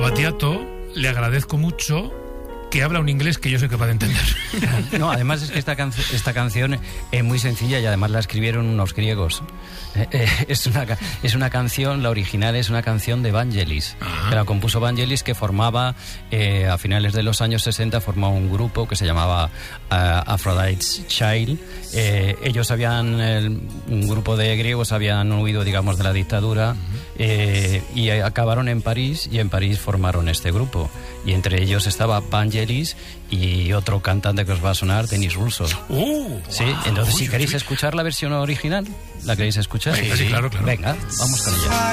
Battiato le agradezco mucho que habla un inglés que yo soy capaz de entender. No, además es que esta canción es muy sencilla y además la escribieron unos griegos. Es una canción, la original es una canción de Vangelis, que la compuso Vangelis, que formaba, a finales de los años 60, formaba un grupo que se llamaba Aphrodite's Child. Ellos un grupo de griegos habían huido, digamos, de la dictadura y acabaron en París, y en París formaron este grupo. Y entre ellos estaba Vangelis y otro cantante que os va a sonar, Denis Russo. Sí, entonces si queréis escuchar la versión original, ¿la queréis escuchar? Sí, claro. Venga, vamos con ella.